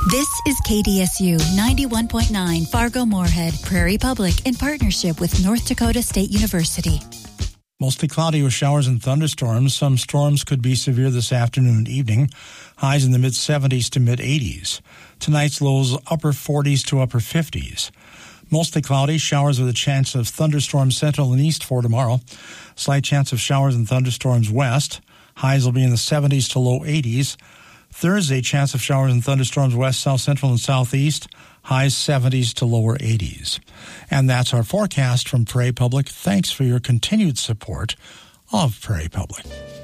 This is KDSU 91.9 Fargo-Moorhead, Prairie Public, in partnership with North Dakota State University. Mostly cloudy with showers and thunderstorms. Some storms could be severe this afternoon and evening. Highs in the mid-70s to mid-80s. Tonight's lows upper 40s to upper 50s. Mostly cloudy, showers with a chance of thunderstorms central and east for tomorrow. Slight chance of showers and thunderstorms west. Highs will be in the 70s to low 80s. Thursday, chance of showers and thunderstorms west, south, central, and southeast. Highs 70s to lower 80s. And that's our forecast from Prairie Public. Thanks for your continued support of Prairie Public.